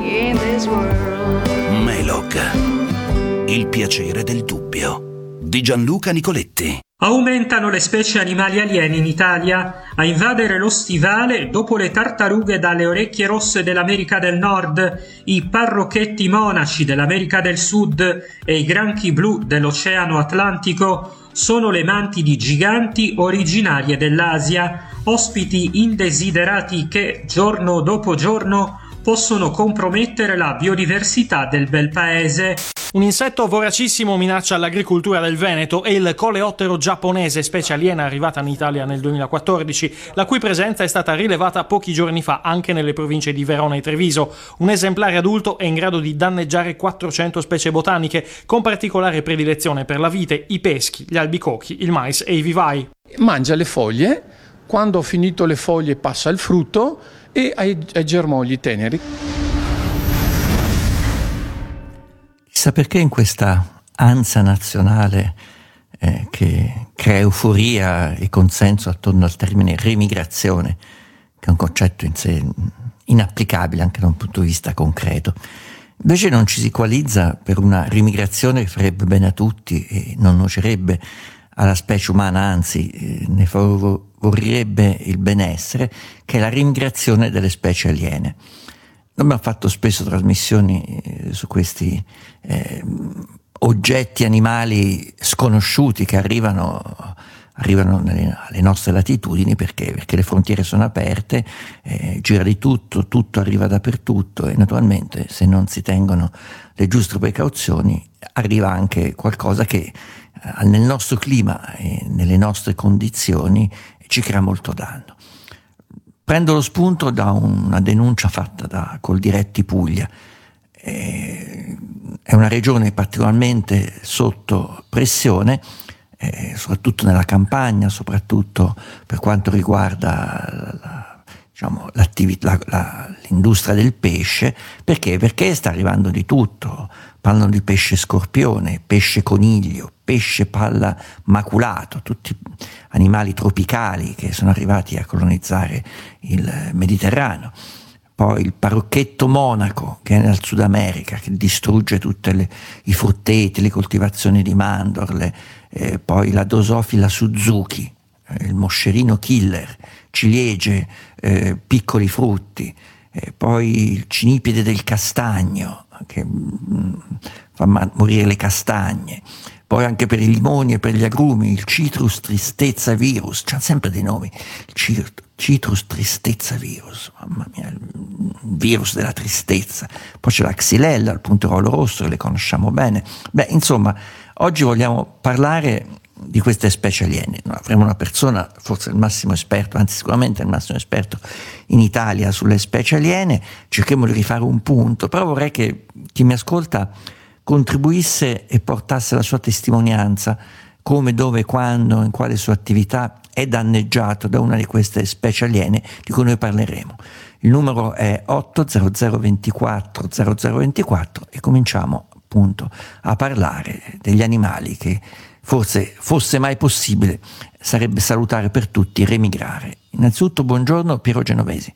in this world. Melog, il piacere del dubbio, di Gianluca Nicoletti. Aumentano le specie animali aliene in Italia. A invadere lo stivale, dopo le tartarughe dalle orecchie rosse dell'America del Nord, i parrocchetti monaci dell'America del Sud e i granchi blu dell'Oceano Atlantico, sono le mantidi giganti originarie dell'Asia, ospiti indesiderati che, giorno dopo giorno, possono compromettere la biodiversità del bel paese. Un insetto voracissimo minaccia l'agricoltura del Veneto e il coleottero giapponese, specie aliena arrivata in Italia nel 2014, la cui presenza è stata rilevata pochi giorni fa anche nelle province di Verona e Treviso. Un esemplare adulto è in grado di danneggiare 400 specie botaniche, con particolare predilezione per la vite, i peschi, gli albicocchi, il mais e i vivai. Mangia le foglie, quando ho finito le foglie passa il frutto e ai germogli teneri. Chissà perché in questa ansia nazionale che crea euforia e consenso attorno al termine remigrazione, che è un concetto in sé inapplicabile anche da un punto di vista concreto, invece non ci si equalizza per una remigrazione che farebbe bene a tutti e non nuocerebbe alla specie umana, anzi ne favorirebbe il benessere, che è la remigrazione delle specie aliene. Noi abbiamo fatto spesso trasmissioni su questi oggetti animali sconosciuti che arrivano alle nostre latitudini perché le frontiere sono aperte, gira di tutto arriva dappertutto e naturalmente se non si tengono le giuste precauzioni arriva anche qualcosa che nel nostro clima e nelle nostre condizioni ci crea molto danno. Prendo lo spunto da una denuncia fatta da Coldiretti Puglia. È una regione particolarmente sotto pressione, soprattutto nella campagna, soprattutto per quanto riguarda l'industria del pesce. Perché sta arrivando di tutto. Parlano di pesce scorpione, pesce coniglio, pesce palla maculato, tutti animali tropicali che sono arrivati a colonizzare il Mediterraneo. Poi il parocchetto monaco che è nel Sud America, che distrugge tutti i frutteti, le coltivazioni di mandorle, poi la Drosophila Suzuki, il moscerino killer, ciliegie, piccoli frutti, poi il cinipede del castagno che fa morire le castagne, poi anche per i limoni e per gli agrumi il Citrus tristezza virus, c'hanno sempre dei nomi, il Citrus tristezza virus, mamma mia, il virus della tristezza. Poi c'è la Xylella, il punteruolo rosso, che le conosciamo bene. Insomma, oggi vogliamo parlare di queste specie aliene. Avremo una persona, forse il massimo esperto, anzi sicuramente il massimo esperto in Italia sulle specie aliene. Cerchiamo di rifare un punto, però vorrei che chi mi ascolta contribuisse e portasse la sua testimonianza, come, dove, quando, in quale sua attività è danneggiato da una di queste specie aliene di cui noi parleremo. Il numero è 800 24 0024 e cominciamo appunto a parlare degli animali che forse fosse mai possibile sarebbe salutare per tutti remigrare. Innanzitutto buongiorno Piero Genovesi.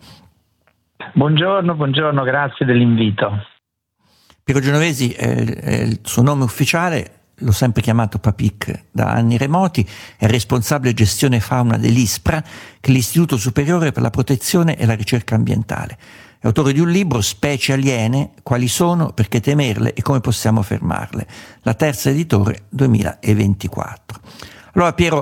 Buongiorno, grazie dell'invito. Piero Genovesi è il suo nome ufficiale, l'ho sempre chiamato Papic da anni remoti, è responsabile gestione fauna dell'ISPRA, che è l'Istituto Superiore per la Protezione e la Ricerca Ambientale. È autore di un libro, Specie aliene, quali sono, perché temerle e come possiamo fermarle, la terza editore 2024. Allora Piero,